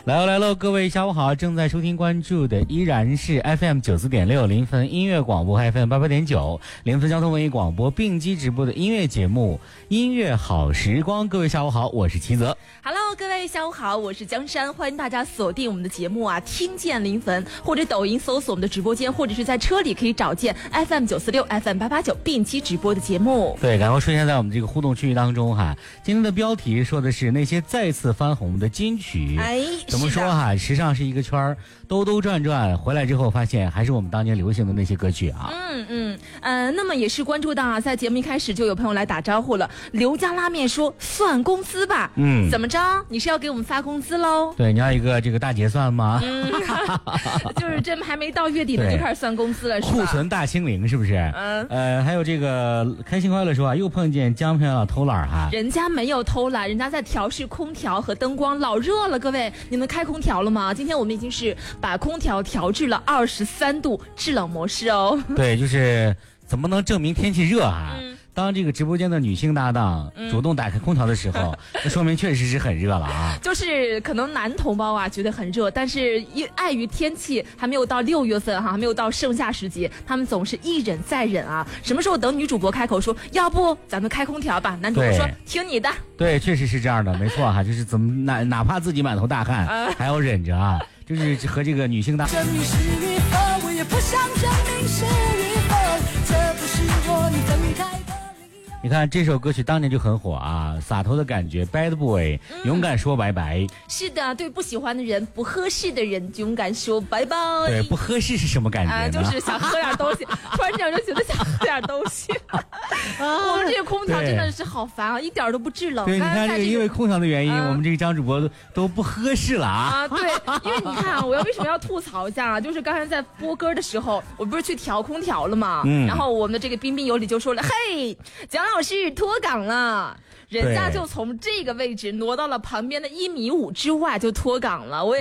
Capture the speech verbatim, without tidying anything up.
来喽来喽，各位下午好，正在收听关注的依然是 F M 九四点六临汾音乐广播 F M 八八点九临汾交通文艺广播并机直播的音乐节目音乐好时光。各位下午好，我是齐泽。 Hello， 各位下午好，我是江山，欢迎大家锁定我们的节目啊，听见临汾，或者抖音搜索我们的直播间，或者是在车里可以找见 F M 九四六 F M 八八九并机直播的节目。 对，然后出现在我们这个互动区域当中哈。今天的标题说的是那些再次翻红的金曲。 哎， 怎么说哈？时尚是一个圈儿，兜兜转转回来之后，发现还是我们当年流行的那些歌曲啊。 嗯嗯呃，那么也是关注到啊，在节目一开始就有朋友来打招呼了。刘家拉面说算工资吧，嗯，怎么着？你是要给我们发工资喽？ 对，你要一个这个大结算吗？ 嗯，就是这还没到月底呢，就开始算工资了，是吧？ 库存大清零是不是？嗯，呃，还有这个开心快乐说啊，又碰见江平要偷懒哈。 人家没有偷懒，人家在调试空调和灯光，老热了，各位，你们开空调了吗？今天我们已经是把空调调至了二十三度制冷模式哦。 对，就是怎么能证明天气热啊？嗯，当这个直播间的女性搭档主动打开空调的时候，那、嗯、说明确实是很热了啊。 就是可能男同胞啊觉得很热，但是因碍于天气还没有到六月份哈，还没有到盛夏时节，他们总是一忍再忍啊。什么时候等女主播开口说要不咱们开空调吧，男主播说听你的。 对，确实是这样的，没错哈，就是怎么哪哪怕自己满头大汗，呃、还要忍着啊。就是和这个女性搭。证明是与否，我也不想证明是与否，这不是我你分开的。你看这首歌曲当年就很火啊，洒脱的感觉 Bad Boy、嗯、勇敢说拜拜。 是的，对不喜欢的人不合适的人勇敢说拜拜。 对，不合适是什么感觉呢、 啊、就是想喝点东西突然这样就觉得想喝点东西啊、我们这个空调真的是好烦啊，一点都不制冷。 对，你看这个因为空调的原因、啊、我们这个张主播 都, 都不合适了啊。 啊，对，因为你看啊，我要为什么要吐槽一下啊，就是刚才在播歌的时候我不是去调空调了嘛、嗯、然后我们的这个彬彬有礼就说了，嘿，蒋老师脱岗了，人家就从这个位置挪到了旁边的一米五之外就脱岗了。我也